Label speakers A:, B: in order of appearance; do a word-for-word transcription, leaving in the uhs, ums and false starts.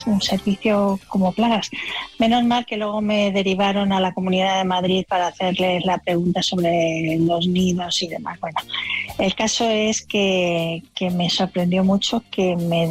A: un servicio como plagas. Menos mal que luego me derivaron a la Comunidad de Madrid para hacerles la pregunta sobre los nidos y demás. Bueno, el caso es que, que me sorprendió mucho que me